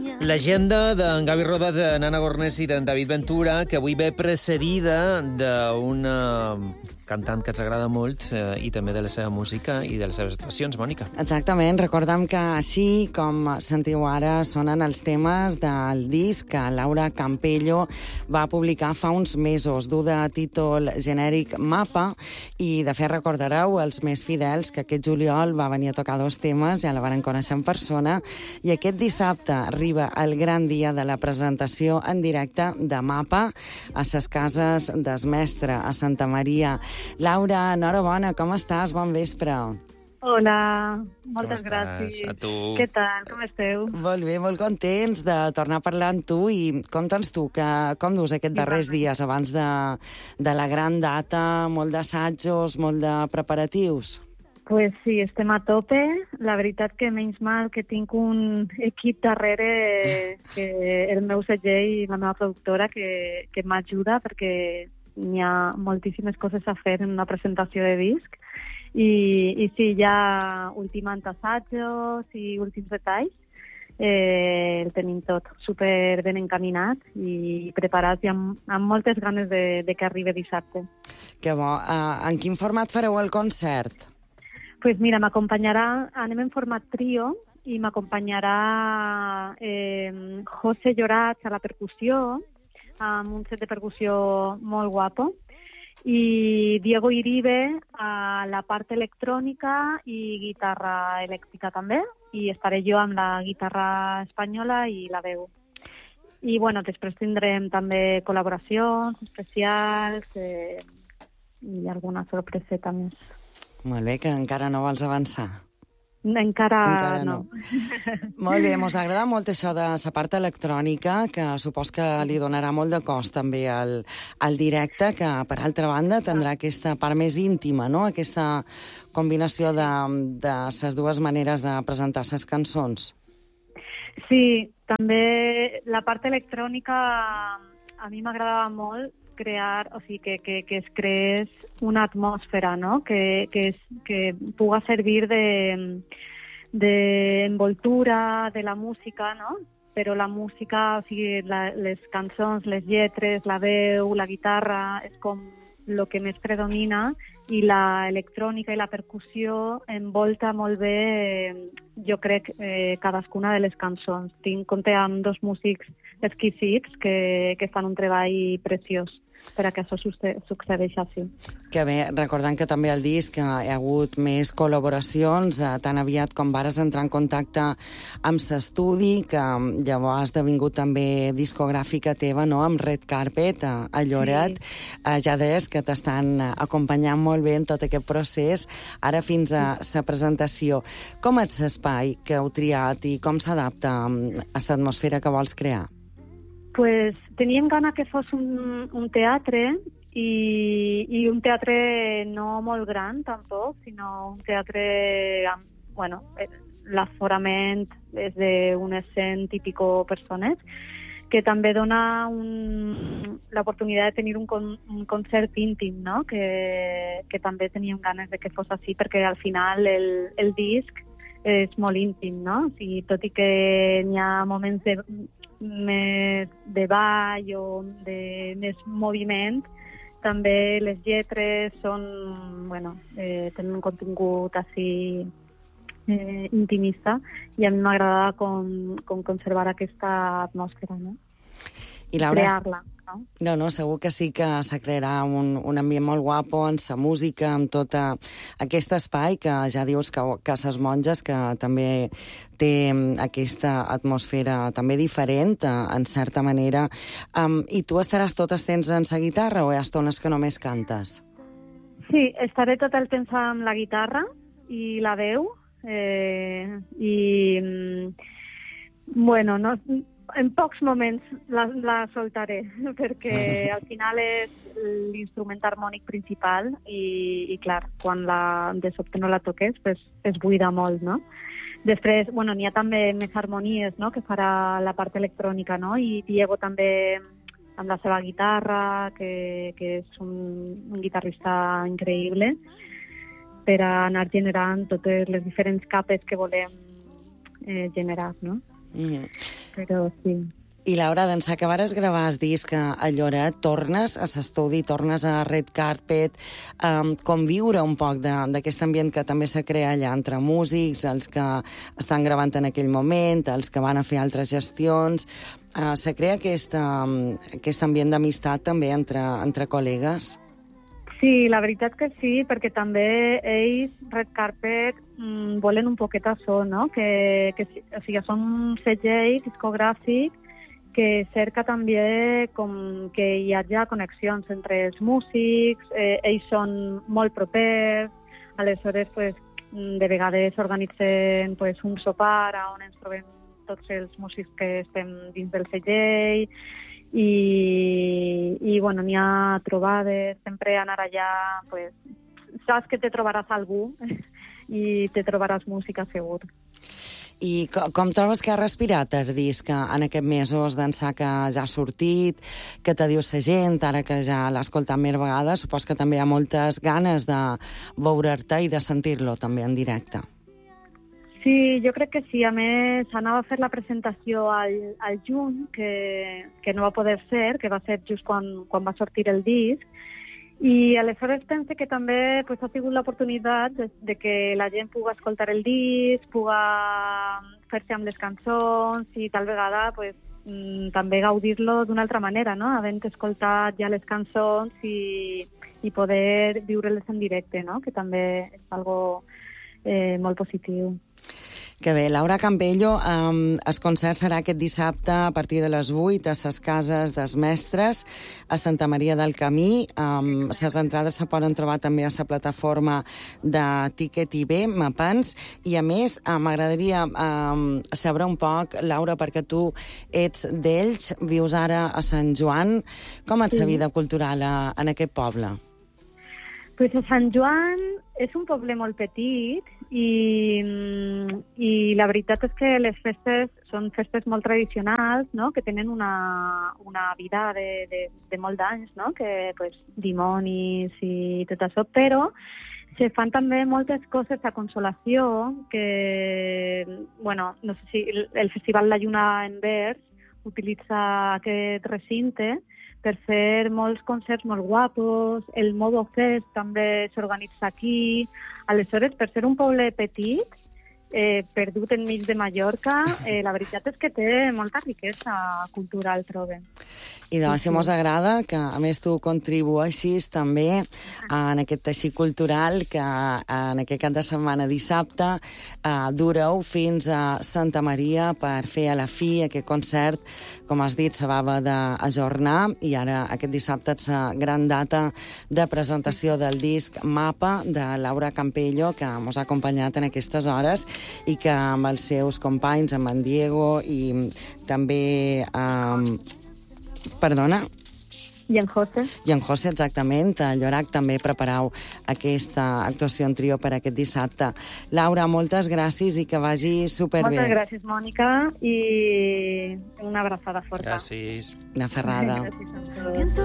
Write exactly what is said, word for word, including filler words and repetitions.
L'agenda d'en Gavi Roda, de Nana Gornés i d'en David Ventura, que avui ve precedida d'una cantant que ens agrada molt eh, i també de la seva música i de les seves actuacions, Mònica. Exactament. Recordem que així com sentiu ara sonen els temes del disc que Laura Campello va publicar fa uns mesos, dur de títol genèric Mapa, i de fet recordareu els més fidels que aquest juliol va venir a tocar dos temes, ja la van conèixer en persona, i aquest dissabte arriba el gran dia de la presentació en directe de Mapa a ses cases des Mestre, a Santa Maria. Laura, enhorabona, com estàs? Bon vespre. Hola, moltes com gràcies. A tu. Què tal, com esteu? Molt bé, molt contents de tornar a parlar amb tu i conta'ns tu, que, com dus aquests darrers dies abans de, de la gran data, molt d'assajos, molt de preparatius? Pues sí, estem a tope. La veritat que menys mal que tinc un equip darrere, que el meu segell i la meva productora, que, que m'ajuda perquè n'hi ha moltíssimes coses a fer en una presentació de disc. I, i sí, ja ultimant assajos i últims detalls, eh, el tenim tot super ben encaminat i preparat i amb, amb moltes ganes de, de que arribi dissabte. Que bo. Uh, en quin format fareu el concert? Pues mira, m'acompanyarà, anem en format trio, i m'acompanyarà eh, José Llorach a la percussió, amb un set de percussió molt guapo, i Diego Iribe a la part electrònica i guitarra elèctrica també, i estaré jo amb la guitarra espanyola i la veu. I bueno, després tindrem també col·laboracions especials eh, i alguna sorpreseta més. Molt bé, que encara no vols avançar. Encara, encara no. no. Molt bé, mos agrada molt això de la part electrònica, que supos que li donarà molt de cost també al, al directe, que per altra banda tindrà aquesta part més íntima, no? Aquesta combinació de, de les dues maneres de presentar les cançons. Sí, també la part electrònica a mi m'agradava molt crear, o sigui, que, que, que es creés una atmosfera, no? Que, que, es, que puga servir de, de envoltura de la música, no? Però la música, o sigui, la, les cançons, les lletres, la veu, la guitarra, és com el que més predomina, i la electrònica i la percussió envolta molt bé, jo crec, eh, cadascuna de les cançons. Tinc compte amb dos músics exquisits que, que fan un treball preciós per a que això succeeixi així. Que bé, recordant que també al disc hi ha hagut més col·laboracions, eh, tan aviat com vares entrar en contacte amb l'estudi, que llavors ha esdevingut també discogràfica teva, no?, amb Red Carpet, a, a Lloret. Sí. Eh, ja deies que t'estan acompanyant molt bé en tot aquest procés, ara fins a la presentació. Com és l'espai que heu triat i com s'adapta a l'atmosfera que vols crear? Pues teníem gana que fos un, un teatre i, i un teatre no molt gran tampoc, sinó un teatre amb, bueno, l'aforament és d'unes cent i pico persones, que també dona un, l'oportunitat de tenir un, con, un concert íntim, no? Que, que també teníem ganes de que fos així, perquè al final el, el disc és molt íntim, no? O sigui, tot i que n'hi ha moments de més de ball o de més moviment, també les lletres són, bueno, eh, tenen un contingut així eh, intimista, i a mi m'agrada com, com conservar aquesta atmosfera, no? I Laura, crear-la, no? No, no, segur que sí que se crearà un, un ambient molt guapo en sa música, amb tot aquest espai que ja dius que, que ses monges, que també té aquesta atmosfera també diferent, en certa manera. Um, I tu estaràs tot el temps en sa guitarra o hi ha estones que només cantes? Sí, estaré tot el temps amb la guitarra i la veu, eh, i bueno, no... en pocs moments la, la soltaré, perquè al final és l'instrument harmònic principal i, i clar, quan la, de sobte no la toques, pues, es buida molt, no? Després, bueno, n'hi ha també més harmonies, no?, que farà la part electrònica, no? I Diego també amb la seva guitarra, que, que és un, un guitarrista increïble, per a anar generant totes les diferents capes que volem eh, generar, no? Mm. però sí. I Laura, d'ençà que vares gravar el disc a Lloret, tornes a l'estudi, tornes a Red Carpet, um, conviure un poc d'aquest ambient que també se crea allà entre músics, els que estan gravant en aquell moment, els que van a fer altres gestions. Uh, se crea aquest, um, aquest ambient d'amistat també entre, entre col·legues? Sí, la veritat que sí, perquè també ells, Red Carpet, mmm, volen un poquet això, no? Que, que, o sigui, són un segell discogràfic que cerca també com que hi hagi connexions entre els músics, eh, ells són molt propers, aleshores pues, de vegades organitzen pues, un sopar on ens trobem tots els músics que estem dins del segell i, i bueno, n'hi ha trobades, sempre anar allà, pues, saps que te trobaràs algú i te trobaràs música segur. I com, com trobes que ha respirat el disc en aquests mesos d'ençà que ja ha sortit, que te diu la gent, ara que ja l'ha escoltat més vegades, supos que també hi ha moltes ganes de veure'l-te i de sentir-lo també en directe. Sí, jo crec que sí. A més, anava a fer la presentació al, al juny, que, que no va poder ser, que va ser just quan, quan va sortir el disc, i aleshores pense que també pues, ha sigut l'oportunitat de, de que la gent pugui escoltar el disc, pugui fer-se amb les cançons i tal vegada pues, mm, també gaudir-lo d'una altra manera, no? Havent escoltat ja les cançons i, i poder viure-les en directe, no? Que també és algo eh, molt positiu. Que bé. Laura Campello, um, el concert serà aquest dissabte a partir de les vuit a les Cases dels Mestres a Santa Maria del Camí. Um, les entrades se poden trobar també a la plataforma de Ticket I B, Mapans, i a més uh, m'agradaria um, saber un poc, Laura, perquè tu ets d'Elx, vius ara a Sant Joan. Com és la vida cultural a, en aquest poble? Pues a Sant Joan és un poble molt petit i, i la veritat és que les festes són festes molt tradicionals, no? Que tenen una, una vida de, de, de molt d'anys, no? Que pues, dimonis i tot això, però se fan també moltes coses a Consolació, que, bueno, no sé si el, el Festival La Lluna en Vers utilitza aquest recinte per fer molts concerts molt guapos, el Modo Fest també s'organitza aquí. Aleshores, per ser un poble petit, eh, perdut enmig de Mallorca, eh, la veritat és que té molta riquesa cultural, trobem. I doncs, si mos agrada que, a més, tu contribueixis també en aquest teixit cultural que en aquest cap de setmana dissabte eh, dureu fins a Santa Maria per fer a la fi aquest concert, com has dit, s'acaba d'ajornar i ara aquest dissabte és la gran data de presentació del disc Mapa de Laura Campello, que mos ha acompanyat en aquestes hores i que amb els seus companys, amb en Diego i també... Eh, Perdona? I en José. I en José, exactament. A Llorac també preparau aquesta actuació en trio per aquest dissabte. Laura, moltes gràcies i que vagi superbé. Moltes gràcies, Mònica, i una abraçada forta. Gràcies. Una ferrada. Gràcies a tots.